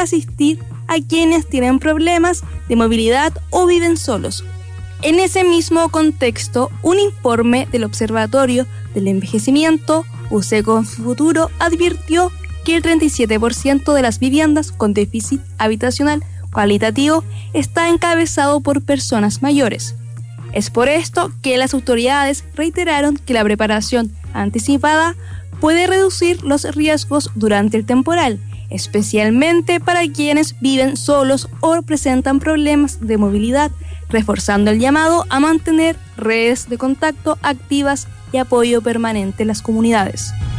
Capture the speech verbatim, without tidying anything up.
asistir a quienes tienen problemas de movilidad o viven solos. En ese mismo contexto, un informe del Observatorio del Envejecimiento, U C E C O Futuro, advirtió que el treinta y siete por ciento de las viviendas con déficit habitacional cualitativo está encabezado por personas mayores. Es por esto que las autoridades reiteraron que la preparación anticipada puede reducir los riesgos durante el temporal, especialmente para quienes viven solos o presentan problemas de movilidad, reforzando el llamado a mantener redes de contacto activas y apoyo permanente en las comunidades.